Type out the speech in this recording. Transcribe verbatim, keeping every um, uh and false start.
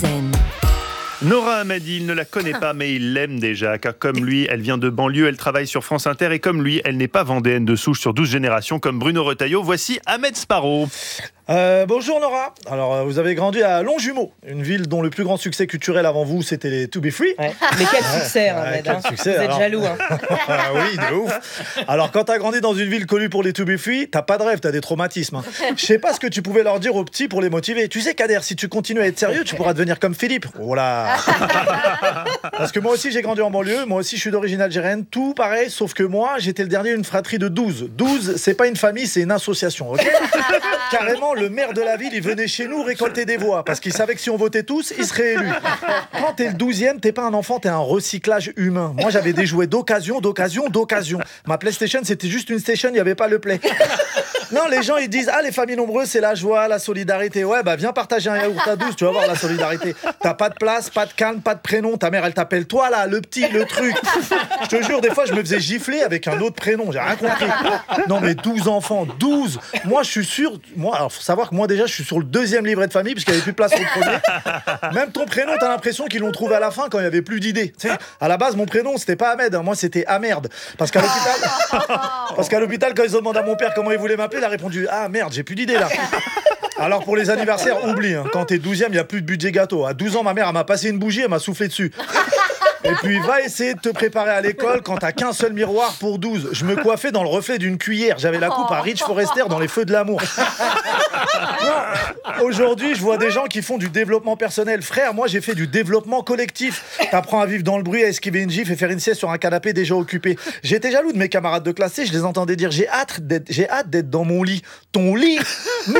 Nora Hamadi, il ne la connaît pas, mais il l'aime déjà, car comme lui, elle vient de banlieue, elle travaille sur France Inter, et comme lui, elle n'est pas vendéenne de souche sur douze générations, comme Bruno Retailleau. Voici Ahmed Sparrow. Euh, bonjour Nora. Alors euh, vous avez grandi à Longjumeau, une ville dont le plus grand succès culturel avant vous c'était les To Be Free. Ouais. Mais quel succès, Ouais, Ahmed, quel hein. succès, Vous êtes alors. jaloux. Hein. Ah oui, de ouf. Alors quand t'as grandi dans une ville connue pour les To Be Free, t'as pas de rêve, t'as des traumatismes. Hein. Je sais pas ce que tu pouvais leur dire aux petits pour les motiver. Tu sais Kader, si tu continues à être sérieux, tu pourras devenir comme Philippe. Oh là. Parce que moi aussi j'ai grandi en banlieue, moi aussi je suis d'origine algérienne, tout pareil, sauf que moi j'étais le dernier d'une fratrie de douze. douze, c'est pas une famille, c'est une association, ok? Carrément, le maire de la ville, il venait chez nous récolter des voix, parce qu'il savait que si on votait tous, il serait élu. Quand t'es le douzième, t'es pas un enfant, t'es un recyclage humain. Moi j'avais des jouets d'occasion, d'occasion, d'occasion. Ma PlayStation, c'était juste une station, il n'y avait pas le play. Non, les gens ils disent ah les familles nombreuses c'est la joie, la solidarité. Ouais bah viens partager un yaourt à douze, tu vas voir la solidarité. T'as pas de place, pas de calme, pas de prénom. Ta mère elle t'appelle toi là, le petit, le truc. Je te jure des fois je me faisais gifler avec un autre prénom, j'ai rien compris. Non mais douze enfants, douze. Moi je suis sûr, moi alors faut savoir que moi déjà je suis sur le deuxième livret de famille parce qu'il y avait plus de place pour le premier. Même ton prénom t'as l'impression qu'ils l'ont trouvé à la fin quand il y avait plus d'idées. Tu sais, à la base mon prénom c'était pas Ahmed, hein, moi c'était Amerde. Parce qu'à l'hôpital, parce qu'à l'hôpital quand ils ont demandé à mon père comment il voulait m'appeler, il a répondu ah merde j'ai plus d'idées là. Alors pour les anniversaires oublie, hein, quand t'es douzième il y a plus de budget gâteau. À douze ans ma mère elle m'a passé une bougie, elle m'a soufflé dessus. Et puis va essayer de te préparer à l'école quand t'as qu'un seul miroir pour douze. Je me coiffais dans le reflet d'une cuillère, j'avais la coupe à Rich Forrester dans les feux de l'amour. Non, aujourd'hui je vois des gens qui font du développement personnel. Frère, moi j'ai fait du développement collectif. T'apprends à vivre dans le bruit, à esquiver une gifle et faire une sieste sur un canapé déjà occupé. J'étais jaloux de mes camarades de classe, je les entendais dire j'ai hâte d'être, j'ai hâte d'être dans mon lit. Ton lit?